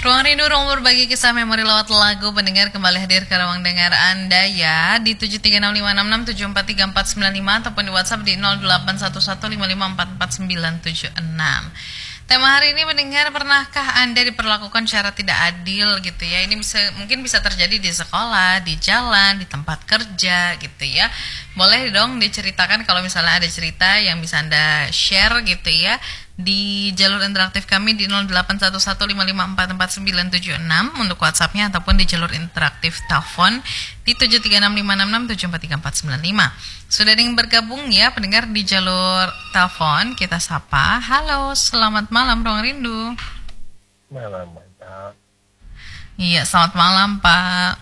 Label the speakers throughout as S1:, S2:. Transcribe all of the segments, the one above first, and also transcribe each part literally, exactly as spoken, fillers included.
S1: Ruang Rindu, ruang berbagi kisah memori lewat lagu. Pendengar kembali hadir ke ruang dengar Anda ya di tujuh tiga enam lima enam enam tujuh empat tiga empat sembilan lima ataupun di WhatsApp di nol delapan satu satu lima lima empat empat sembilan tujuh enam. Tema hari ini, mendengar, pernahkah Anda diperlakukan secara tidak adil gitu ya? Ini bisa mungkin bisa terjadi di sekolah, di jalan, di tempat kerja gitu ya. Boleh dong diceritakan kalau misalnya ada cerita yang bisa Anda share gitu ya di jalur interaktif kami di nol delapan satu satu lima lima empat empat sembilan tujuh enam untuk WhatsApp-nya, ataupun di jalur interaktif telepon di tujuh tiga enam lima enam enam tujuh empat tiga empat sembilan lima. Sudah dengan bergabung ya pendengar di jalur telepon, kita sapa. Halo, selamat malam Ruang Rindu.
S2: Malam, Pak.
S1: Iya, selamat malam Pak.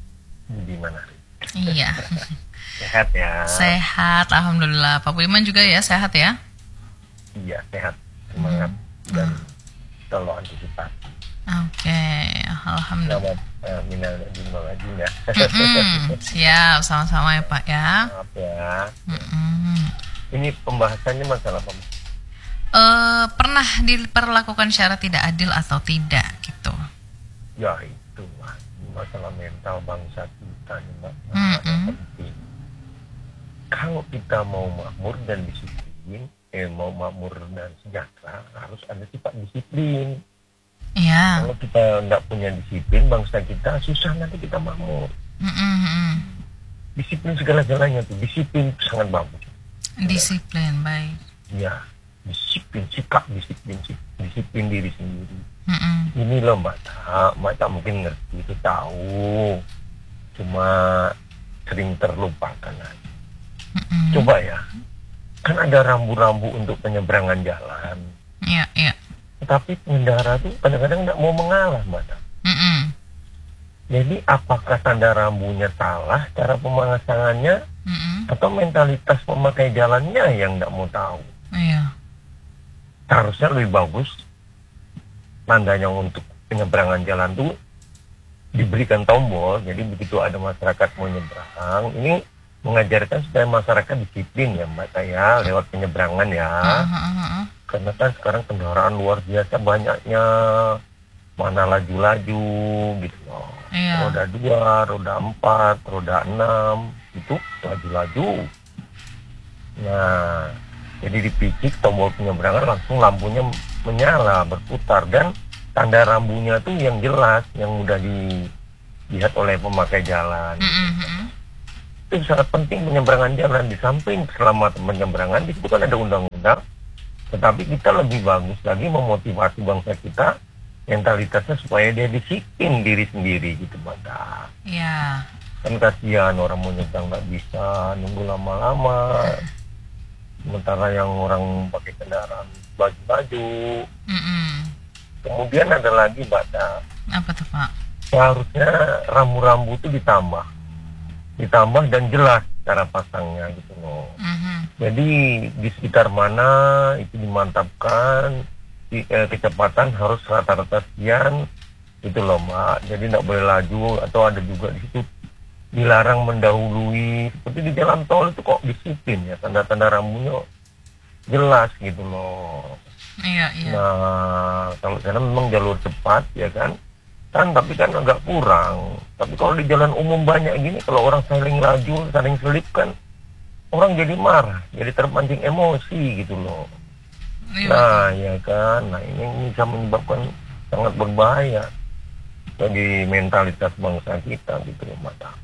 S2: Di mana?
S1: Iya.
S2: Sehat ya?
S1: Sehat, alhamdulillah. Pak Budiman juga ya, sehat ya?
S2: Iya, sehat. Semangat
S1: hmm.
S2: dan
S1: hmm.
S2: selalu antisipasi.
S1: Oke, okay, alhamdulillah.
S2: Selamat uh, minal jumlah lagi ya.
S1: Siap, sama-sama ya Pak ya.
S2: Maaf ya.
S1: Mm-mm.
S2: Ini pembahasannya masalah apa?
S1: Uh, pernah diperlakukan secara tidak adil atau tidak gitu?
S2: Ya itu lah, masalah mental bangsa kita ini masalah
S1: Mm-mm.
S2: penting. Kalau kita mau makmur dan disiplin, eh mau makmur dan sejahtera, harus ada sifat disiplin.
S1: Iya.
S2: Kalau kita nggak punya disiplin, bangsa kita susah nanti kita makmur.
S1: Mm-mm.
S2: Disiplin segala-galanya tuh, disiplin sangat bagus.
S1: Disiplin, ya. Baik.
S2: Ya, disiplin, sikap disiplin, disiplin diri sendiri.
S1: Mm-mm.
S2: Ini loh Mbak Tak, Mbak Tak mungkin ngerti itu tahu, cuma sering terlupakan aja.
S1: Mm-mm.
S2: Coba ya, kan ada rambu-rambu untuk penyeberangan jalan.
S1: Iya, iya.
S2: Tetapi pengendara tuh kadang-kadang nggak mau mengalah, Mbak Tak.
S1: Mm-mm.
S2: Jadi apakah tanda rambunya salah, cara pemasangannya,
S1: Mm-mm.
S2: atau mentalitas pemakai jalannya yang nggak mau tahu?
S1: Iya.
S2: Harusnya lebih bagus tandanya untuk penyeberangan jalan tuh diberikan tombol. Jadi begitu ada masyarakat mau nyebrang, ini mengajarkan supaya masyarakat disiplin ya Mbak saya lewat penyeberangan ya.
S1: Uh-huh.
S2: Karena kan sekarang kendaraan luar biasa banyaknya, mana laju-laju gitu loh.
S1: Iya.
S2: Roda dua, roda empat, roda enam, itu laju-laju. Nah, jadi dipicik tombol penyeberangan langsung lampunya menyala, berputar, dan tanda rambunya tuh yang jelas, yang mudah dilihat oleh pemakai jalan.
S1: Mm-hmm.
S2: Itu sangat penting penyeberangan jalan. Di samping selamat penyeberangan, di situ kan ada undang-undang, tetapi kita lebih bagus lagi memotivasi bangsa kita, mentalitasnya supaya dia disiplin diri sendiri gitu, Mbak.
S1: Iya.
S2: Kan kasihan orang mau nyebrang nggak bisa, nunggu lama-lama. Sementara yang orang pakai kendaraan baju-baju.
S1: Mm-mm.
S2: Kemudian ada lagi, Mbak.
S1: Apa tuh Pak?
S2: Seharusnya rambu-rambu itu ditambah. Ditambah dan jelas cara pasangnya gitu loh.
S1: Mm-hmm.
S2: Jadi di sekitar mana itu dimantapkan, di, eh, kecepatan harus rata-rata sekian gitu loh Mbak. Jadi nggak boleh laju, atau ada juga di situ dilarang mendahului. Seperti di jalan tol itu kok disiplin ya, tanda-tanda rambunya jelas gitu loh.
S1: Iya, iya.
S2: Nah, kalau sana memang jalur cepat ya kan, kan tapi kan agak kurang. Tapi kalau di jalan umum banyak gini, kalau orang saling laju, saling selip kan, orang jadi marah, jadi terpancing emosi gitu loh.
S1: Iya,
S2: Nah, ya kan, nah ini bisa menyebabkan sangat berbahaya bagi mentalitas bangsa kita gitu loh, mata.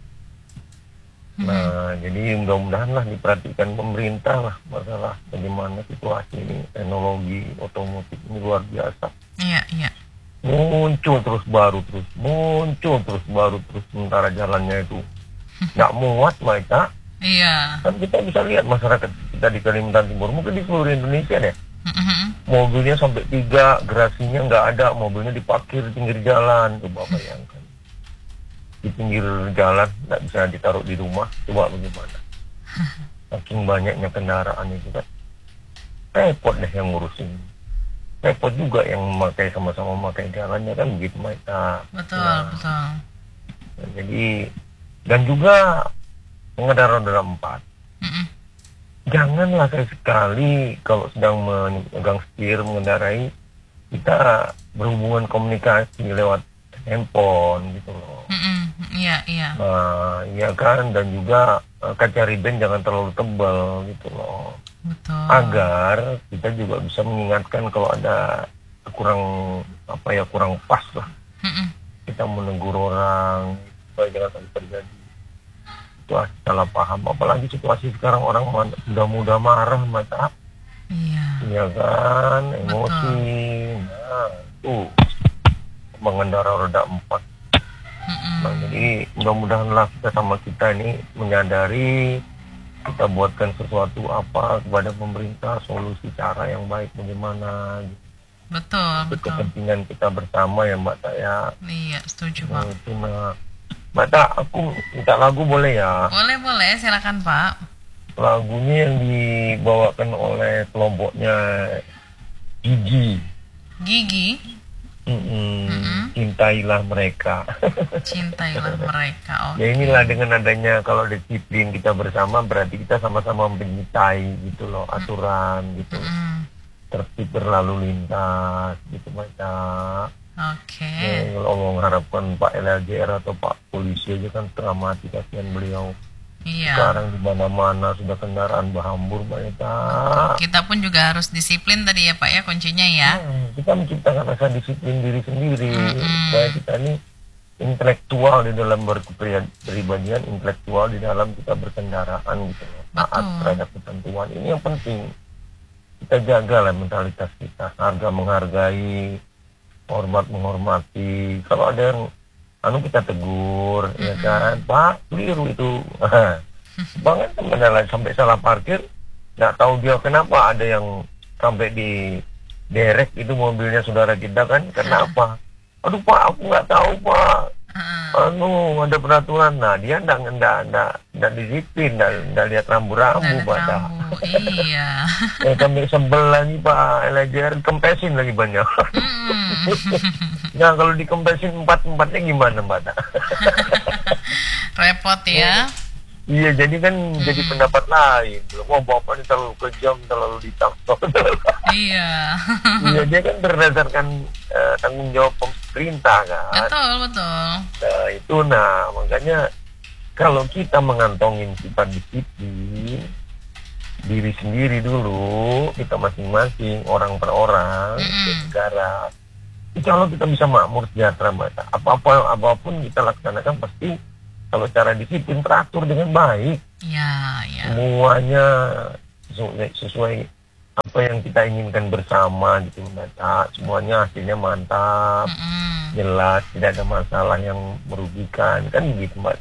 S2: Nah, hmm. jadi mudah-mudahan lah diperhatikan pemerintah lah masalah bagaimana situasi ini, teknologi otomotif ini luar biasa.
S1: Iya, iya.
S2: Muncul terus baru terus, muncul terus baru terus, sementara jalannya itu nggak muat mereka.
S1: Iya.
S2: Kan kita bisa lihat masyarakat kita di Kalimantan Timur, mungkin di seluruh Indonesia deh.
S1: Mm-hmm.
S2: Mobilnya sampai tiga, gerasinya nggak ada, mobilnya diparkir di pinggir jalan, coba bayangkan. Di pinggir jalan, nggak bisa ditaruh di rumah, coba bagaimana. Saking banyaknya kendaraan itu kan, repot deh yang ngurusin. Repot juga yang memakai, sama-sama memakai jalannya kan begitu mereka.
S1: Betul,
S2: nah,
S1: betul.
S2: Nah, jadi, dan juga pengendara roda empat.
S1: Mm-mm.
S2: Janganlah sekali-sekali kalau sedang memegang setir mengendarai, kita berhubungan komunikasi lewat handphone gitu loh.
S1: Mm-mm. Iya, iya.
S2: Nah, iya kan, dan juga eh, kaca riben jangan terlalu tebal gitu loh.
S1: Betul.
S2: Agar kita juga bisa mengingatkan kalau ada kurang apa ya kurang pas lah.
S1: Mm-mm.
S2: Kita menegur orang supaya jangan sampai terjadi situasi salah paham. Apalagi situasi sekarang orang mudah-mudah marah, mata
S1: Iya.
S2: iya kan, emosi. Nah, tuh mengendara roda empat.
S1: Mm-mm.
S2: Nah, jadi mudah-mudahanlah kita sama kita ini menyadari, kita buatkan sesuatu apa kepada pemerintah, solusi cara yang baik bagaimana gitu.
S1: Betul,
S2: Untuk
S1: betul.
S2: kepentingan kita bersama ya Mbak Tak ya.
S1: Iya, setuju
S2: Nah,
S1: Pak.
S2: itu nah. Mbak Tak, aku minta lagu boleh ya?
S1: Boleh, boleh, silakan Pak.
S2: Lagunya yang dibawakan oleh kelompoknya Gigi.
S1: Gigi,
S2: Mm-mm.
S1: Mm-mm.
S2: Cintailah mereka.
S1: cintailah mereka.
S2: Ya
S1: Oke.
S2: inilah dengan adanya kalau disiplin kita bersama berarti kita sama-sama mencintai gitu loh, aturan gitu,
S1: Mm-mm.
S2: tertib berlalu lintas gitu baca.
S1: Oke.
S2: Ya, kalau mau mengharapkan Pak L L J R atau Pak Polisi aja kan setengah mati kasihan beliau.
S1: Iya.
S2: Sekarang di mana-mana sudah kendaraan berhambur banyak.
S1: Kita pun juga harus disiplin tadi ya Pak ya, kuncinya ya.
S2: Hmm, kita menciptakan rasa disiplin diri sendiri
S1: Mm-mm.
S2: supaya kita ini intelektual di dalam berkepribadian, intelektual di dalam kita berkendaraan gitu loh. Taat
S1: Betul.
S2: terhadap ketentuan ini yang penting. Kita jaga lah mentalitas kita, harga menghargai, hormat menghormati. Kalau ada yang anu kita tegur, ya kan, Pak keliru itu. Banget teman sampai salah parkir, nggak tahu dia kenapa ada yang sampai di derek itu mobilnya saudara kita kan, kenapa? Aduh Pak, aku nggak tahu Pak.
S1: Heeh.
S2: Anu ada peraturan. Nah dia nggak nggak nggak nggak disiplin, nggak nggak lihat rambu-rambu
S1: Nggak ada
S2: Pak. Dah.
S1: rambu. Iya.
S2: Ya kami sebel lagi Pak L J R, kempesin lagi banyak.
S1: Mm.
S2: Nah kalau dikempesin empat-empatnya gimana Mbak? Tak?
S1: Repot ya.
S2: Iya jadi kan jadi pendapat lain. Wah bapak ini terlalu kejam, terlalu ditangkap.
S1: Iya.
S2: Iya dia kan berdasarkan eh, tanggung jawab pemerintah kan.
S1: Betul, betul.
S2: Nah itu nah makanya kalau kita mengantongin sifat disiplin diri sendiri dulu, kita masing-masing orang per orang,
S1: Mm-mm.
S2: negara, insya Allah kita bisa makmur sejahtera Mbak. Apa-apa apapun kita laksanakan pasti kalau cara disiplin teratur dengan baik,
S1: Ya, ya.
S2: semuanya sesuai, sesuai apa yang kita inginkan bersama gitu Mbak. Semuanya hasilnya mantap,
S1: Mm-mm.
S2: jelas, tidak ada masalah yang merugikan kan begitu Mbak.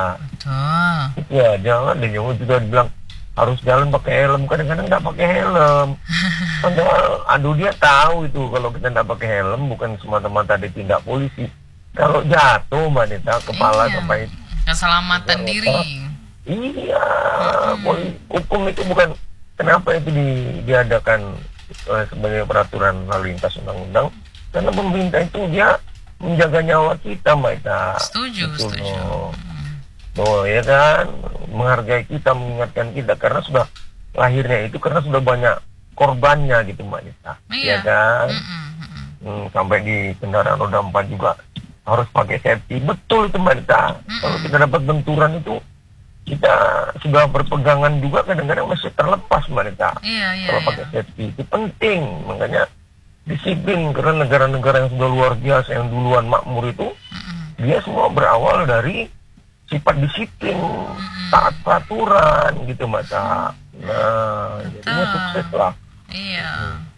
S1: Betul.
S2: Itu ya jangan deh yang juga dibilang harus jalan pakai helm, kadang-kadang nggak pakai helm. Padahal aduh dia tahu itu kalau kita nggak pakai helm bukan semata-mata ditindak polisi. Kalau jatuh Mbak Nita kepala
S1: Iya.
S2: sampai
S1: Keselamatan
S2: Iya,
S1: diri.
S2: iya, poli- hukum itu bukan kenapa itu di- diadakan eh, sebagai peraturan lalu lintas undang-undang karena pemerintah itu dia menjaga nyawa kita Mbak Ita.
S1: Setuju,
S2: Gitu
S1: setuju.
S2: loh. Oh ya kan, menghargai kita, mengingatkan kita karena sudah lahirnya itu karena sudah banyak korbannya gitu Mbak Nita.
S1: Iya.
S2: Ya kan,
S1: Mm-mm, mm-mm.
S2: hmm, sampai di kendaraan roda empat juga harus pakai safety. Betul itu Mbak Nita. Kalau kita dapat benturan itu kita sudah berpegangan juga kadang-kadang masih terlepas Mbak Nita.
S1: Iya, iya,
S2: Kalau
S1: iya.
S2: pakai safety itu penting, makanya disiplin karena negara-negara yang sudah luar biasa yang duluan makmur itu
S1: Mm-mm.
S2: dia semua berawal dari sifat disiplin, taat peraturan gitu Mbak Ta. Nah, jadinya
S1: Betul.
S2: sukses lah.
S1: Iya.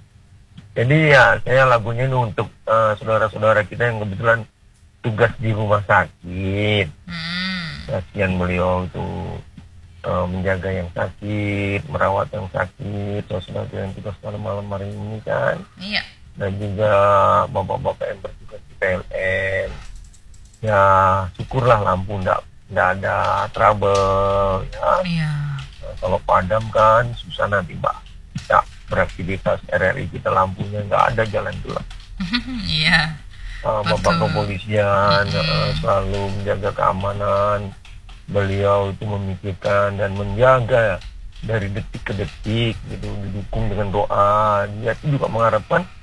S2: Jadi ya saya lagunya ini untuk eh, saudara-saudara kita yang kebetulan tugas di rumah sakit.
S1: Mm.
S2: Kasihan beliau itu eh, menjaga yang sakit, merawat yang sakit, saudara yang tugas pada malam hari ini kan.
S1: Iya.
S2: Dan juga bapak-bapak yang bertugas di P L N. Ya syukurlah lampu ndak nggak ada trouble ya.
S1: Iya.
S2: Nah, kalau padam kan susah nanti Mbak. Ya beraktivitas R R I kita lampunya nggak ada jalan gelap.
S1: Iya.
S2: Uh, Bapak
S1: Betul.
S2: kepolisian
S1: Mm-mm.
S2: uh, selalu menjaga keamanan. Beliau itu memikirkan dan menjaga dari detik ke detik gitu, didukung dengan doa. Dia itu juga mengharapkan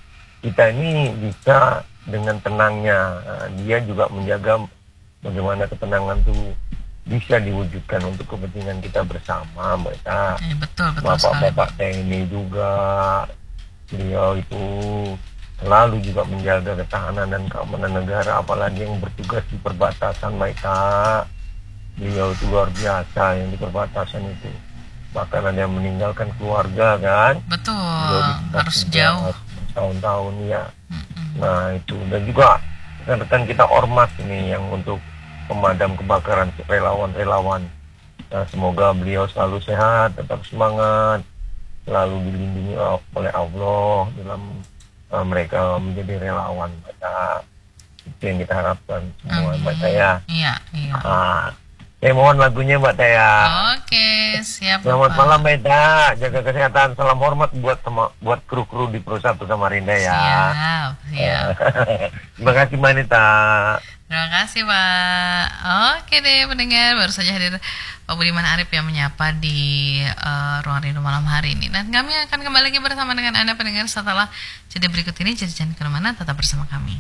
S2: kita ini bisa dengan tenangnya, uh, dia juga menjaga bagaimana ketenangan itu bisa diwujudkan untuk kepentingan kita bersama, mereka.
S1: Eh, betul, betul
S2: Bapak-bapak T N I juga, beliau itu selalu juga menjaga ketahanan dan keamanan negara, apalagi yang bertugas di perbatasan mereka. Beliau itu luar biasa yang di perbatasan itu. Bahkan ada yang meninggalkan keluarga kan.
S1: Betul, harus jauh.
S2: Tahun-tahun ya. Nah itu, dan juga rekan kita ormas ini yang untuk pemadam kebakaran, relawan-relawan. Nah, semoga beliau selalu sehat, tetap semangat, selalu dilindungi oleh Allah dalam uh, mereka menjadi relawan. Baca. Itu yang kita harapkan semua,
S1: Amin.
S2: Mbak Taya.
S1: Iya, iya.
S2: Ah, saya mohon lagunya Mbak Taya.
S1: Oke, siap.
S2: Selamat
S1: Bapak.
S2: malam Mbak Taya, jaga kesehatan, salam hormat buat sama, buat kru-kru di Perusahaan Samarinda ya.
S1: Siap, siap.
S2: Terima kasih Mbak Nita.
S1: Terima kasih Pak. Oke deh pendengar, baru saja hadir Pak Budiman Arif yang menyapa di uh, Ruang Rindu malam hari ini. Dan kami akan kembali lagi bersama dengan Anda pendengar setelah jeda berikut ini. Jadi jangan kemana-mana, tetap bersama kami.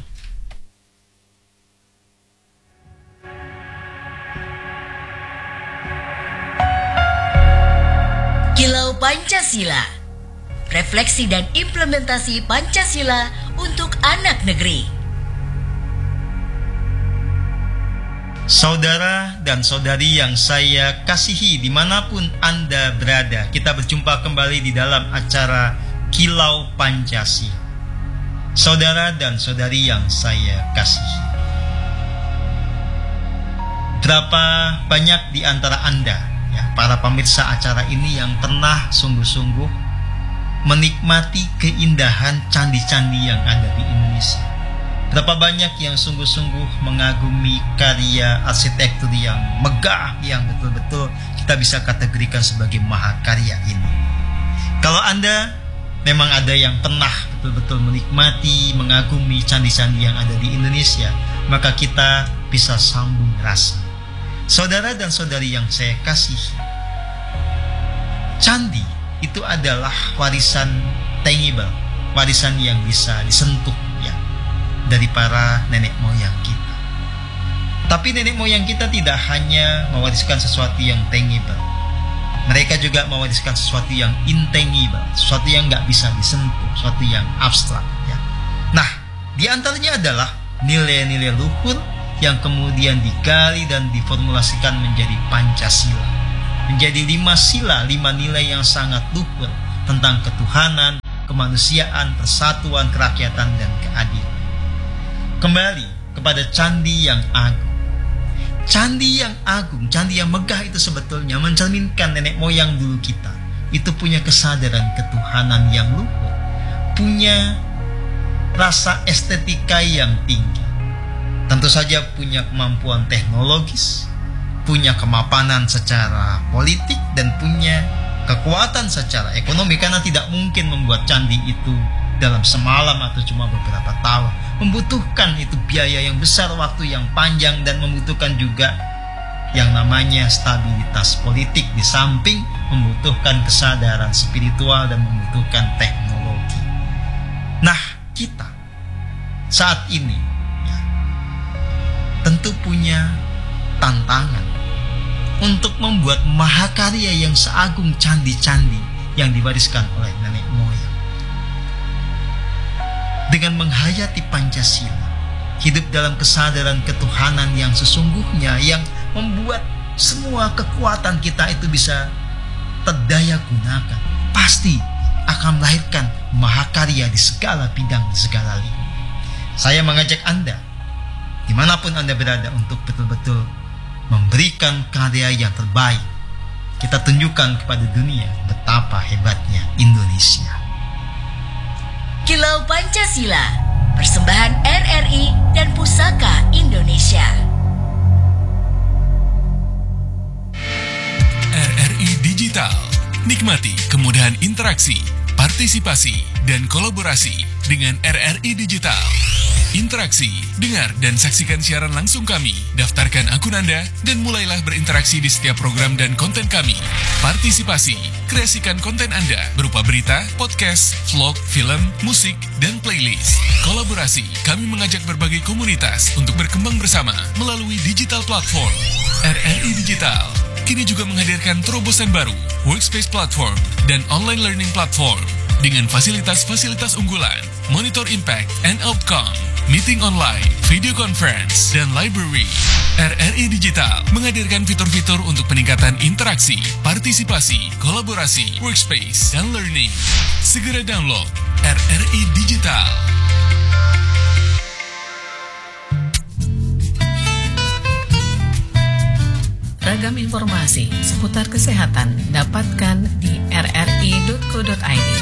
S3: Kilau Pancasila. Refleksi dan implementasi Pancasila untuk anak negeri.
S4: Saudara dan saudari yang saya kasihi dimanapun Anda berada, kita berjumpa kembali di dalam acara Kilau Pancasila. Saudara dan saudari yang saya kasihi, berapa banyak di antara Anda, ya, para pemirsa acara ini yang pernah sungguh-sungguh menikmati keindahan candi-candi yang ada di Indonesia? Berapa banyak yang sungguh-sungguh mengagumi karya arsitektur yang megah, yang betul-betul kita bisa kategorikan sebagai mahakarya ini. Kalau Anda memang ada yang pernah betul-betul menikmati, mengagumi candi-candi yang ada di Indonesia, maka kita bisa sambung rasa. Saudara dan saudari yang saya kasihi, candi itu adalah warisan tangible, warisan yang bisa disentuh dari para nenek moyang kita. Tapi nenek moyang kita tidak hanya mewariskan sesuatu yang tangible, mereka juga mewariskan sesuatu yang intangible, sesuatu yang nggak bisa disentuh, sesuatu yang abstrak. Ya. Nah, di antaranya adalah nilai-nilai luhur yang kemudian digali dan diformulasikan menjadi Pancasila, menjadi lima sila, lima nilai yang sangat luhur tentang ketuhanan, kemanusiaan, persatuan, kerakyatan, dan keadilan. Kembali kepada candi yang agung. Candi yang agung, candi yang megah itu sebetulnya mencerminkan nenek moyang dulu kita. Itu punya kesadaran ketuhanan yang luhur, punya rasa estetika yang tinggi. Tentu saja punya kemampuan teknologis, punya kemapanan secara politik, dan punya kekuatan secara ekonomi. Karena tidak mungkin membuat candi itu dalam semalam atau cuma beberapa tahun. Membutuhkan itu biaya yang besar, waktu yang panjang, dan membutuhkan juga yang namanya stabilitas politik, di samping membutuhkan kesadaran spiritual dan membutuhkan teknologi. Nah, kita saat ini ya, tentu punya tantangan untuk membuat mahakarya yang seagung candi-candi yang diwariskan oleh nenek moyang. Dengan menghayati Pancasila, hidup dalam kesadaran ketuhanan yang sesungguhnya, yang membuat semua kekuatan kita itu bisa terdaya gunakan, pasti akan melahirkan mahakarya di segala bidang, di segala lini. Saya mengajak Anda, dimanapun Anda berada, untuk betul-betul memberikan karya yang terbaik. Kita tunjukkan kepada dunia betapa hebatnya Indonesia.
S3: Kilau Pancasila, persembahan R R I dan Pusaka Indonesia.
S5: R R I Digital. Nikmati kemudahan interaksi, partisipasi, dan kolaborasi dengan R R I Digital. Interaksi, dengar dan saksikan siaran langsung kami. Daftarkan akun Anda dan mulailah berinteraksi di setiap program dan konten kami. Partisipasi, kreasikan konten Anda berupa berita, podcast, vlog, film, musik, dan playlist. Kolaborasi, kami mengajak berbagai komunitas untuk berkembang bersama melalui digital platform. R R I Digital kini juga menghadirkan terobosan baru, workspace platform, dan online learning platform dengan fasilitas-fasilitas unggulan, monitor impact and outcome, meeting online, video conference, dan library. R R I Digital menghadirkan fitur-fitur untuk peningkatan interaksi, partisipasi, kolaborasi, workspace, dan learning. Segera download R R I Digital.
S1: Ragam informasi seputar kesehatan dapatkan di r r i dot co dot i d.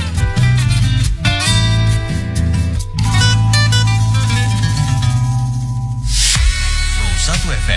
S5: satu F M